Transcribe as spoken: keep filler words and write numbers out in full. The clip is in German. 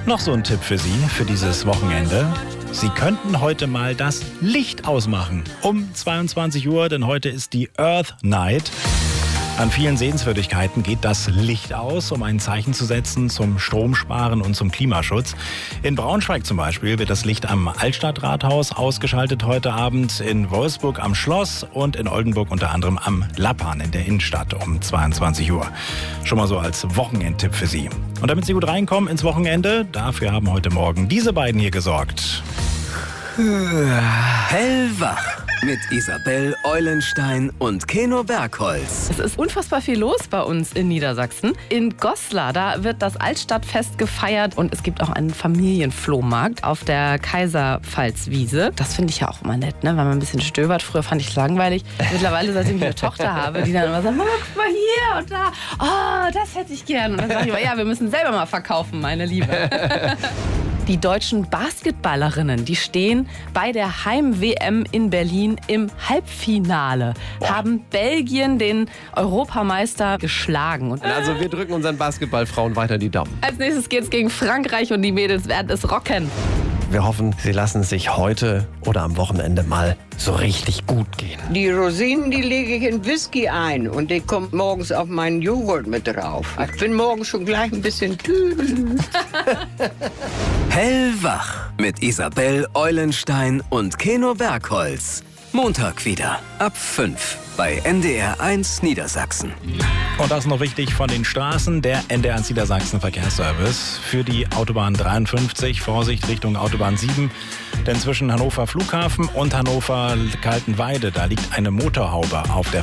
Noch so ein Tipp für Sie, für dieses Wochenende. Sie könnten heute mal das Licht ausmachen. Um zweiundzwanzig Uhr, denn heute ist die Earth Night. An vielen Sehenswürdigkeiten geht das Licht aus, um ein Zeichen zu setzen zum Stromsparen und zum Klimaschutz. In Braunschweig zum Beispiel wird das Licht am Altstadtrathaus ausgeschaltet heute Abend, in Wolfsburg am Schloss und in Oldenburg unter anderem am Lappan in der Innenstadt um zweiundzwanzig Uhr. Schon mal so als Wochenendtipp für Sie. Und damit Sie gut reinkommen ins Wochenende, dafür haben heute Morgen diese beiden hier gesorgt. Hellwach mit Isabel Eulenstein und Keno Bergholz. Es ist unfassbar viel los bei uns in Niedersachsen. In Goslar, da wird das Altstadtfest gefeiert und es gibt auch einen Familienflohmarkt auf der Kaiserpfalzwiese. Das finde ich ja auch immer nett, ne? Weil man ein bisschen stöbert. Früher fand ich es langweilig. Mittlerweile, seitdem ich eine Tochter habe, die dann immer sagt, Mama, guck mal hier und da. Oh, das hätte ich gern. Und dann sage ich immer, ja, wir müssen selber mal verkaufen, meine Liebe. Die deutschen Basketballerinnen, die stehen bei der Heim-W M in Berlin im Halbfinale, Boah. haben Belgien, den Europameister, geschlagen. Und also wir drücken unseren Basketballfrauen weiter die Daumen. Als nächstes geht es gegen Frankreich und die Mädels werden es rocken. Wir hoffen, sie lassen es sich heute oder am Wochenende mal so richtig gut gehen. Die Rosinen, die lege ich in Whisky ein und die kommt morgens auf meinen Joghurt mit drauf. Ich bin morgens schon gleich ein bisschen tüdel. Hellwach mit Isabel Eulenstein und Keno Bergholz. Montag wieder ab fünf bei N D R eins Niedersachsen. Und das noch wichtig von den Straßen, der N D R eins Niedersachsen Verkehrsservice für die Autobahn dreiundfünfzig, Vorsicht Richtung Autobahn sieben, denn zwischen Hannover Flughafen und Hannover Kaltenweide, da liegt eine Motorhaube auf der